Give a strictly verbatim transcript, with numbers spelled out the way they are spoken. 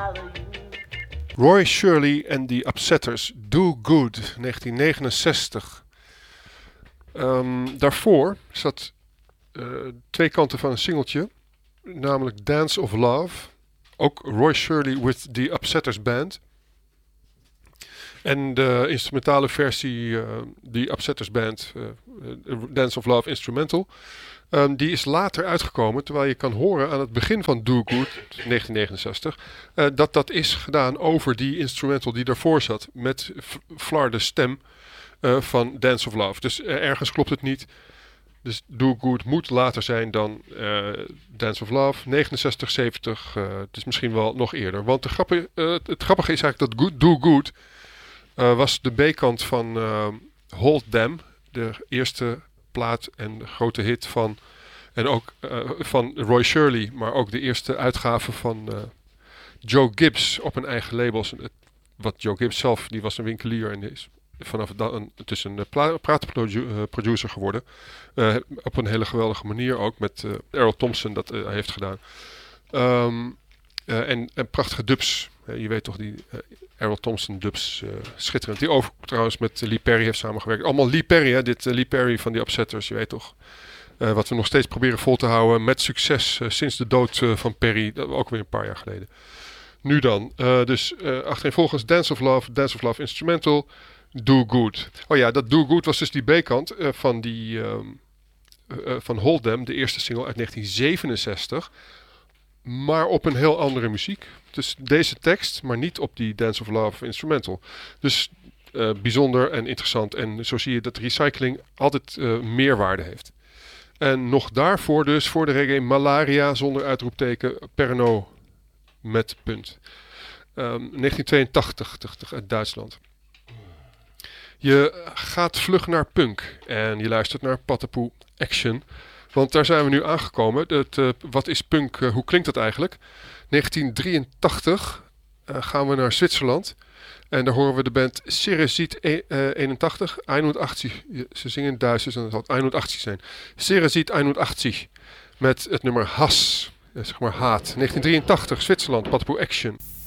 Roy Shirley en The Upsetters, Do Good, negentien negenenzestig. Um, daarvoor zat uh, twee kanten van een singeltje, namelijk Dance of Love. Ook Roy Shirley with The Upsetters Band. En de instrumentale versie, uh, The Upsetters Band, uh, Dance of Love Instrumental. Um, die is later uitgekomen, terwijl je kan horen aan het begin van Do Good, negentien negenenzestig, uh, dat dat is gedaan over die instrumental die daarvoor zat, met Flarde's stem uh, van Dance of Love. Dus uh, ergens klopt het niet. Dus Do Good moet later zijn dan uh, Dance of Love, negenenzestig, zeventig, uh, dus misschien wel nog eerder. Want de grappige, uh, het grappige is eigenlijk dat Good, Do Good uh, was de B-kant van uh, Hold Them, de eerste plaat en grote hit van en ook uh, van Roy Shirley, maar ook de eerste uitgave van uh, Joe Gibbs op een eigen label. Wat Joe Gibbs zelf, die was een winkelier en is vanaf dan het is een pla- praatproducer geworden. Uh, op een hele geweldige manier ook met uh, Errol Thompson dat uh, heeft gedaan. Um, uh, en, en prachtige dubs. Uh, je weet toch die uh, Errol Thompson dubs, uh, schitterend. Die ook trouwens met Lee Perry heeft samengewerkt. Allemaal Lee Perry, hè? Dit uh, Lee Perry van die Upsetters, je weet toch. Uh, wat we nog steeds proberen vol te houden met succes uh, sinds de dood uh, van Perry, dat ook weer een paar jaar geleden. Nu dan, uh, dus uh, achtereenvolgens Dance of Love, Dance of Love Instrumental, Do Good. Oh ja, dat Do Good was dus die B-kant uh, van die um, uh, van Hold Them, de eerste single uit negentien zevenenzestig. Maar op een heel andere muziek. Dus deze tekst, maar niet op die Dance of Love Instrumental. Dus uh, bijzonder en interessant. En zo zie je dat recycling altijd uh, meerwaarde heeft. En nog daarvoor dus, voor de reggae, Malaria zonder uitroepteken, Pernod met punt. Um, negentien tweeëntachtig uit Duitsland. Je gaat vlug naar punk en je luistert naar Patapoe Action. Want daar zijn we nu aangekomen. Het, uh, wat is punk? Uh, hoe klinkt dat eigenlijk? negentien drieëntachtig uh, gaan we naar Zwitserland. En daar horen we de band Ceresit eenentachtig. eenentachtig. Ze zingen in Duits, dus dan zal het eenentachtig zijn. Ceresit eenentachtig. Met het nummer Hass. Zeg maar haat. negentien drieëntachtig, Zwitserland, Patapoe Action.